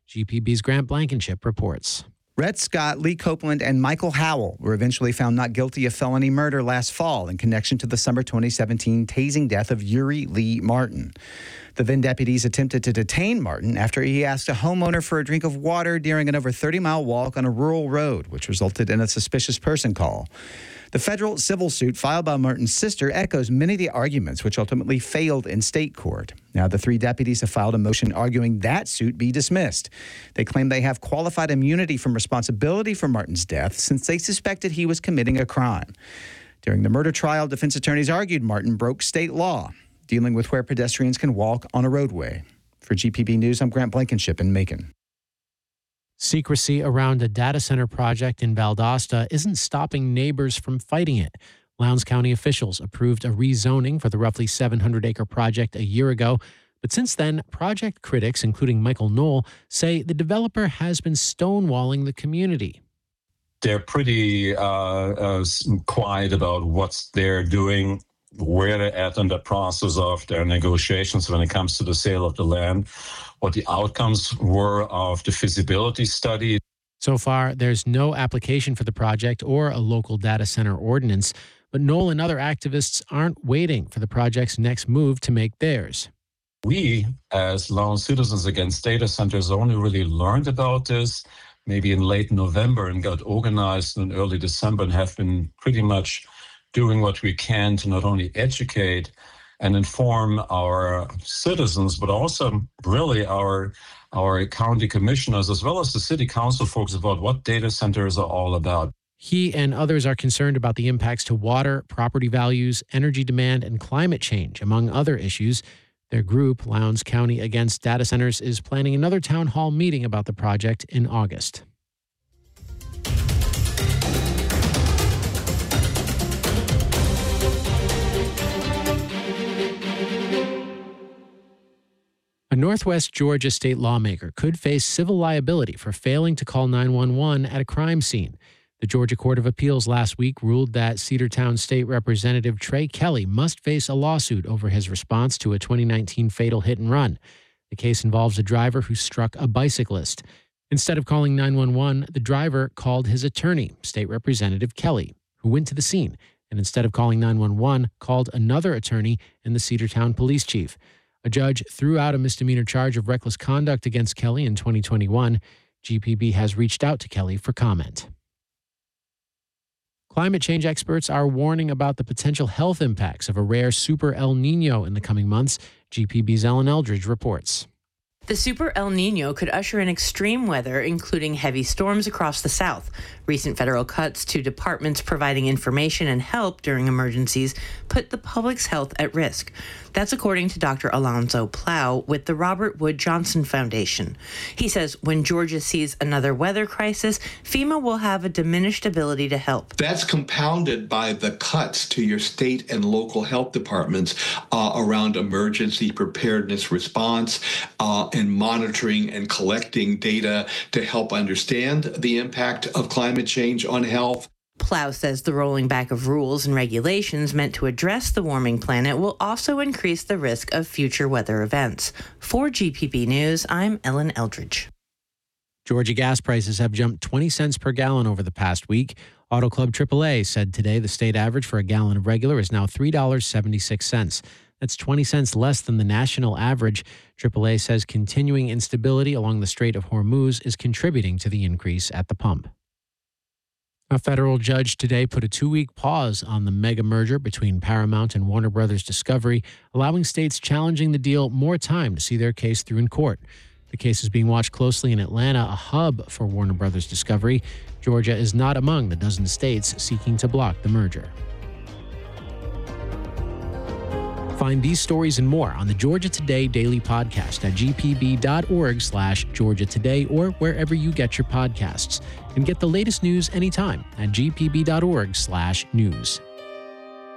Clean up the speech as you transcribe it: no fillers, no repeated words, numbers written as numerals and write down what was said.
GPB's Grant Blankenship reports. Rhett Scott, Lee Copeland, and Michael Howell were eventually found not guilty of felony murder last fall in connection to the summer 2017 tasing death of Uri Lee Martin. The then deputies attempted to detain Martin after he asked a homeowner for a drink of water during an over 30-mile walk on a rural road, which resulted in a suspicious person call. The federal civil suit filed by Martin's sister echoes many of the arguments which ultimately failed in state court. Now, the three deputies have filed a motion arguing that suit be dismissed. They claim they have qualified immunity from responsibility for Martin's death since they suspected he was committing a crime. During the murder trial, defense attorneys argued Martin broke state law, dealing with where pedestrians can walk on a roadway. For GPB News, I'm Grant Blankenship in Macon. Secrecy around a data center project in Valdosta isn't stopping neighbors from fighting it. Lowndes County officials approved a rezoning for the roughly 700-acre project a year ago. But since then, project critics, including Michael Knoll, say the developer has been stonewalling the community. They're pretty quiet about what they're doing, where they're at in the process of their negotiations when it comes to the sale of the land, what the outcomes were of the feasibility study. So far, there's no application for the project or a local data center ordinance, but Knoll and other activists aren't waiting for the project's next move to make theirs. We, as Lowndes Citizens Against Data Centers, only really learned about this maybe in late November and got organized in early December and have been pretty much doing what we can to not only educate and inform our citizens, but also really our county commissioners as well as the city council folks about what data centers are all about. He and others are concerned about the impacts to water, property values, energy demand, and climate change, among other issues. Their group, Lowndes County Against Data Centers, is planning another town hall meeting about the project in August. A Northwest Georgia state lawmaker could face civil liability for failing to call 911 at a crime scene. The Georgia Court of Appeals last week ruled that Cedartown State Representative Trey Kelly must face a lawsuit over his response to a 2019 fatal hit and run. The case involves a driver who struck a bicyclist. Instead of calling 911, the driver called his attorney, State Representative Kelly, who went to the scene, and instead of calling 911, called another attorney and the Cedartown police chief. A judge threw out a misdemeanor charge of reckless conduct against Kelly in 2021. GPB has reached out to Kelly for comment. Climate change experts are warning about the potential health impacts of a rare Super El Nino in the coming months. GPB's Ellen Eldridge reports. The Super El Nino could usher in extreme weather, including heavy storms across the South. Recent federal cuts to departments providing information and help during emergencies put the public's health at risk. That's according to Dr. Alonzo Plow with the Robert Wood Johnson Foundation. He says when Georgia sees another weather crisis, FEMA will have a diminished ability to help. That's compounded by the cuts to your state and local health departments around emergency preparedness response and monitoring and collecting data to help understand the impact of climate change on health. Plow says the rolling back of rules and regulations meant to address the warming planet will also increase the risk of future weather events. For GPB News, I'm Ellen Eldridge. Georgia gas prices have jumped 20 cents per gallon over the past week. Auto Club AAA said today the state average for a gallon of regular is now $3.76. That's 20 cents less than the national average. AAA says continuing instability along the Strait of Hormuz is contributing to the increase at the pump. A federal judge today put a 2-week pause on the mega merger between Paramount and Warner Brothers Discovery, allowing states challenging the deal more time to see their case through in court. The case is being watched closely in Atlanta, a hub for Warner Brothers Discovery. Georgia is not among the dozen states seeking to block the merger. Find these stories and more on the Georgia Today Daily Podcast at gpb.org/Georgia Today or wherever you get your podcasts. And get the latest news anytime at gpb.org/news.